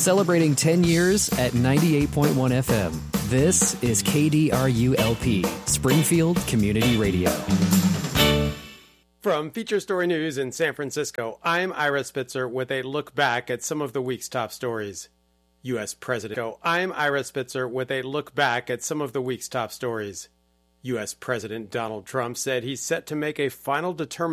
Celebrating 10 years at 98.1 FM. This is KDRU-LP, Springfield Community Radio. From Feature Story News in San Francisco, I'm Ira Spitzer with a look back at some of the week's top stories. U.S. President. I'm Ira Spitzer with a look back at some of the week's top stories. U.S. President Donald Trump said he's set to make a final determination